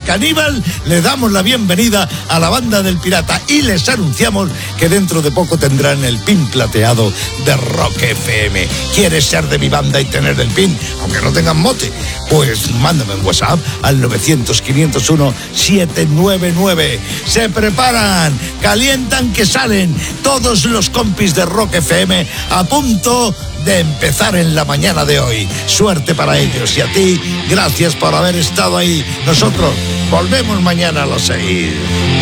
Caníbal, le damos la bienvenida a la banda del Pirata y les anunciamos que dentro de poco tendrán el pin plateado de Rock FM. ¿Quieres ser de mi banda y tener el pin, aunque no tengan mote? Pues mándame un WhatsApp al 900-501-799. Se preparan, calientan que salen todos los compis de Rock FM a punto de empezar en la mañana de hoy. Suerte para ellos y a ti, gracias por haber estado ahí. Nosotros volvemos mañana a las 6.